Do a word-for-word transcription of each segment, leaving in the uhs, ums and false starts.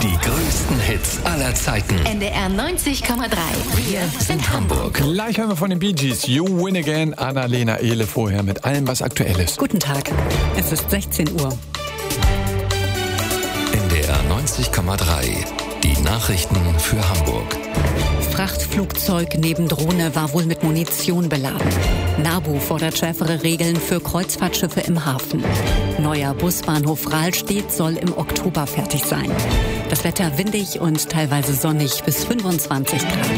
Die größten Hits aller Zeiten. N D R neunzig Komma drei. Wir sind Hamburg. Gleich hören wir von den Bee Gees You Win Again. Annalena Ehle vorher mit allem, was aktuell ist. Guten Tag, es ist sechzehn Uhr. N D R neunzig Komma drei. Die Nachrichten für Hamburg. Frachtflugzeug neben Drohne war wohl mit Munition beladen. NABU fordert schärfere Regeln für Kreuzfahrtschiffe im Hafen. Neuer Busbahnhof Rahlstedt soll im Oktober fertig sein. Das Wetter windig und teilweise sonnig bis fünfundzwanzig Grad.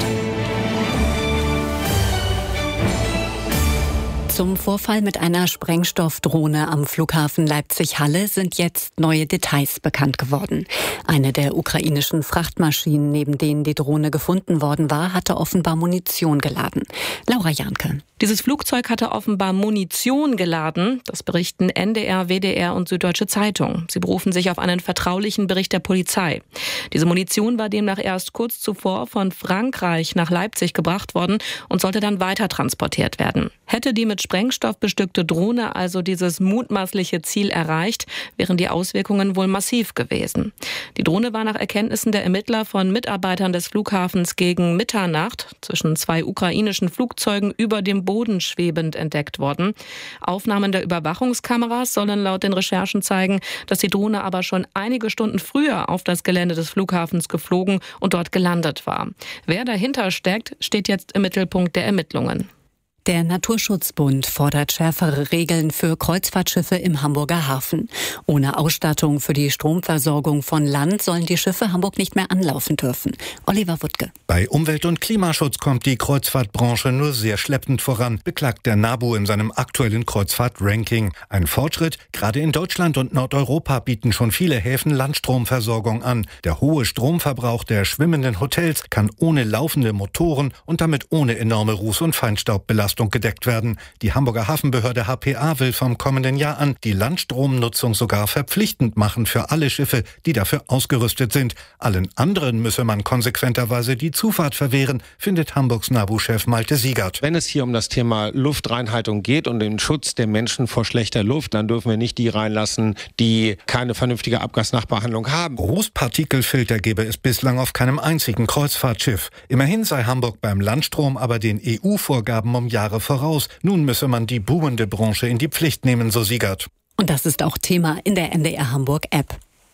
Zum Vorfall mit einer Sprengstoffdrohne am Flughafen Leipzig-Halle sind jetzt neue Details bekannt geworden. Eine der ukrainischen Frachtmaschinen, neben denen die Drohne gefunden worden war, hatte offenbar Munition geladen. Laura Janke. Dieses Flugzeug hatte offenbar Munition geladen. Das berichten N D R, W D R und Süddeutsche Zeitung. Sie berufen sich auf einen vertraulichen Bericht der Polizei. Diese Munition war demnach erst kurz zuvor von Frankreich nach Leipzig gebracht worden und sollte dann weiter transportiert werden. Hätte die mit Sprengstoff bestückte Drohne also dieses mutmaßliche Ziel erreicht, wären die Auswirkungen wohl massiv gewesen. Die Drohne war nach Erkenntnissen der Ermittler von Mitarbeitern des Flughafens gegen Mitternacht zwischen zwei ukrainischen Flugzeugen über dem Boden schwebend entdeckt worden. Aufnahmen der Überwachungskameras sollen laut den Recherchen zeigen, dass die Drohne aber schon einige Stunden früher auf das Gelände des Flughafens geflogen und dort gelandet war. Wer dahinter steckt, steht jetzt im Mittelpunkt der Ermittlungen. Der Naturschutzbund fordert schärfere Regeln für Kreuzfahrtschiffe im Hamburger Hafen. Ohne Ausstattung für die Stromversorgung von Land sollen die Schiffe Hamburg nicht mehr anlaufen dürfen. Oliver Wuttke. Bei Umwelt- und Klimaschutz kommt die Kreuzfahrtbranche nur sehr schleppend voran, beklagt der NABU in seinem aktuellen Kreuzfahrt-Ranking. Ein Fortschritt, gerade in Deutschland und Nordeuropa bieten schon viele Häfen Landstromversorgung an. Der hohe Stromverbrauch der schwimmenden Hotels kann ohne laufende Motoren und damit ohne enorme Ruß- und Feinstaubbelastung gedeckt werden. Die Hamburger Hafenbehörde H P A will vom kommenden Jahr an die Landstromnutzung sogar verpflichtend machen für alle Schiffe, die dafür ausgerüstet sind. Allen anderen müsse man konsequenterweise die Zufahrt verwehren, findet Hamburgs NABU-Chef Malte Siegert. Wenn es hier um das Thema Luftreinhaltung geht und den Schutz der Menschen vor schlechter Luft, dann dürfen wir nicht die reinlassen, die keine vernünftige Abgasnachbehandlung haben. Rußpartikelfilter gebe es bislang auf keinem einzigen Kreuzfahrtschiff. Immerhin sei Hamburg beim Landstrom aber den E U-Vorgaben um Jahre voraus. Nun müsse man die boomende Branche in die Pflicht nehmen, so Siegert. Und das ist auch Thema in der N D R Hamburg-App.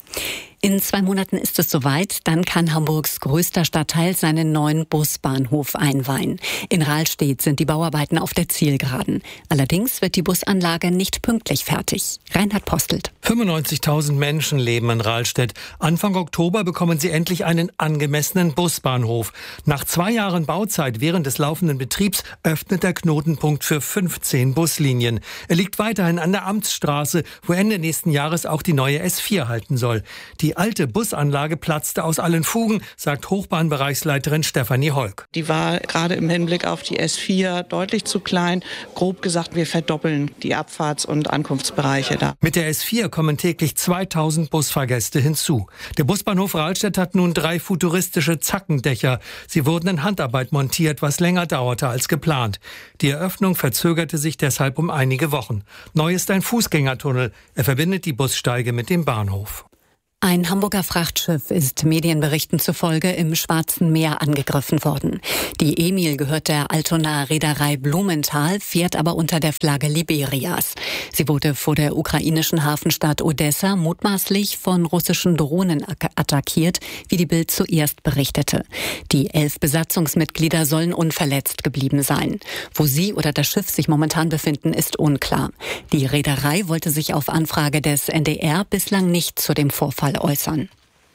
In zwei Monaten ist es soweit, dann kann Hamburgs größter Stadtteil seinen neuen Busbahnhof einweihen. In Rahlstedt sind die Bauarbeiten auf der Zielgeraden. Allerdings wird die Busanlage nicht pünktlich fertig. Reinhard Postelt. fünfundneunzigtausend Menschen leben in Rahlstedt. Anfang Oktober bekommen sie endlich einen angemessenen Busbahnhof. Nach zwei Jahren Bauzeit während des laufenden Betriebs öffnet der Knotenpunkt für fünfzehn Buslinien. Er liegt weiterhin an der Amtsstraße, wo Ende nächsten Jahres auch die neue S vier halten soll. Die alte Busanlage platzte aus allen Fugen, sagt Hochbahnbereichsleiterin Stefanie Holk. Die war gerade im Hinblick auf die S vier deutlich zu klein. Grob gesagt, wir verdoppeln die Abfahrts- und Ankunftsbereiche da. Mit der S vier kommen täglich zweitausend Busfahrgäste hinzu. Der Busbahnhof Rahlstedt hat nun drei futuristische Zackendächer. Sie wurden in Handarbeit montiert, was länger dauerte als geplant. Die Eröffnung verzögerte sich deshalb um einige Wochen. Neu ist ein Fußgängertunnel. Er verbindet die Bussteige mit dem Bahnhof. Ein Hamburger Frachtschiff ist Medienberichten zufolge im Schwarzen Meer angegriffen worden. Die Emil gehört der Altonaer Reederei Blumenthal, fährt aber unter der Flagge Liberias. Sie wurde vor der ukrainischen Hafenstadt Odessa mutmaßlich von russischen Drohnen attackiert, wie die Bild zuerst berichtete. Die elf Besatzungsmitglieder sollen unverletzt geblieben sein. Wo sie oder das Schiff sich momentan befinden, ist unklar. Die Reederei wollte sich auf Anfrage des N D R bislang nicht zu dem Vorfall äußern.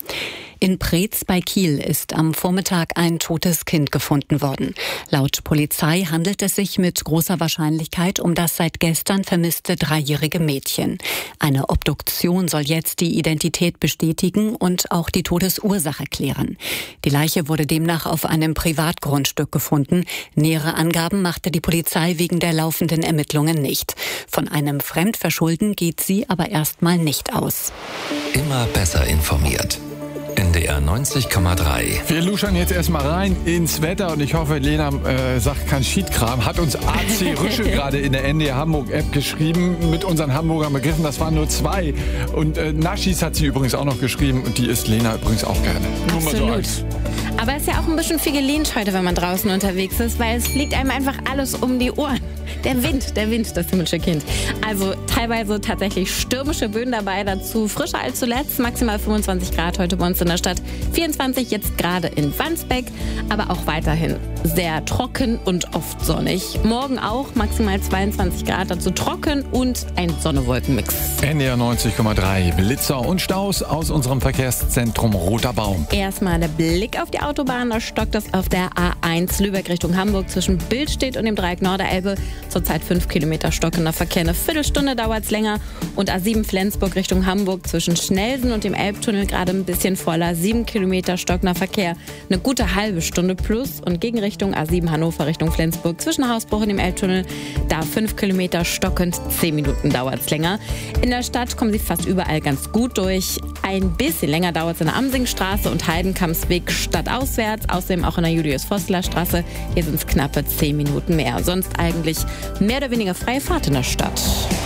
In Preetz bei Kiel ist am Vormittag ein totes Kind gefunden worden. Laut Polizei handelt es sich mit großer Wahrscheinlichkeit um das seit gestern vermisste dreijährige Mädchen. Eine Obduktion soll jetzt die Identität bestätigen und auch die Todesursache klären. Die Leiche wurde demnach auf einem Privatgrundstück gefunden. Nähere Angaben machte die Polizei wegen der laufenden Ermittlungen nicht. Von einem Fremdverschulden geht sie aber erstmal nicht aus. Immer besser informiert. N D D R neunzig Komma drei. Wir luschern jetzt erstmal rein ins Wetter und ich hoffe, Lena äh, sagt kein Schiedkram. Hat uns A C Rüsche gerade in der N D R Hamburg App geschrieben mit unseren Hamburger Begriffen. Das waren nur zwei. Und äh, Naschis hat sie übrigens auch noch geschrieben und die isst Lena übrigens auch gerne. Nur mal so eins. Aber es ist ja auch ein bisschen figelint heute, wenn man draußen unterwegs ist, weil es fliegt einem einfach alles um die Ohren. Der Wind, der Wind, das himmlische Kind. Also teilweise tatsächlich stürmische Böen dabei, dazu frischer als zuletzt, maximal fünfundzwanzig Grad heute bei uns in der Stadt, vierundzwanzig jetzt gerade in Wandsbek, aber auch weiterhin sehr trocken und oft sonnig. Morgen auch maximal zweiundzwanzig Grad, dazu trocken und ein Sonne-Wolken-Mix. N D R neunzig Komma drei, Blitzer und Staus aus unserem Verkehrszentrum Roter Baum. Erstmal der Blick auf die Autobahn, da stockt das auf der A eins Lübeck Richtung Hamburg zwischen Billstedt und dem Dreieck Norderelbe. Zurzeit fünf Kilometer stockender Verkehr, eine Viertelstunde dauert es länger. Und A sieben Flensburg Richtung Hamburg zwischen Schnelsen und dem Elbtunnel gerade ein bisschen voller, sieben Kilometer stockender Verkehr, eine gute halbe Stunde plus. Und Gegenrichtung A sieben Hannover Richtung Flensburg zwischen Hausbruch und dem Elbtunnel, da fünf Kilometer stockend, zehn Minuten dauert es länger. In der Stadt kommen sie fast überall ganz gut durch. Ein bisschen länger dauert es in der Amsingstraße und Heidenkampsweg stadtauswärts, außerdem auch in der Julius-Vossler-Straße. Hier sind es knappe zehn Minuten mehr. Sonst eigentlich mehr oder weniger freie Fahrt in der Stadt.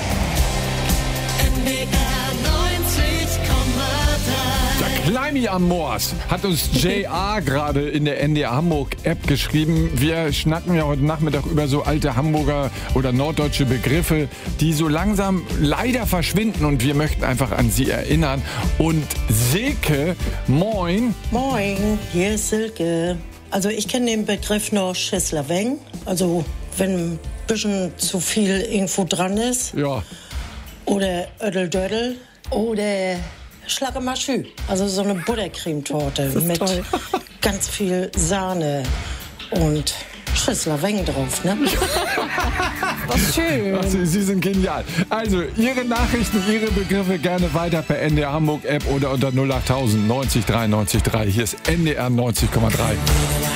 N D R neunzig Komma drei. Der Kleimi am Moors hat uns J R gerade in der N D R Hamburg App geschrieben. Wir schnacken ja heute Nachmittag über so alte Hamburger oder norddeutsche Begriffe, die so langsam leider verschwinden und wir möchten einfach an sie erinnern. Und Silke, moin. Moin, hier ist Silke. Also ich kenne den Begriff noch Schisslerweng, also wenn ein bisschen zu viel irgendwo dran ist. Ja. Oder Ödeldödel. Oder Schlagemarschü. Also so eine Buttercremetorte mit toll. Ganz viel Sahne und Schisslerweng drauf, ne? Das ist schön. Also, Sie sind genial. Also, Ihre Nachrichten, Ihre Begriffe gerne weiter per N D R Hamburg App oder unter null acht tausend neunzig dreiundneunzig drei. Hier ist N D R neunzig Komma drei.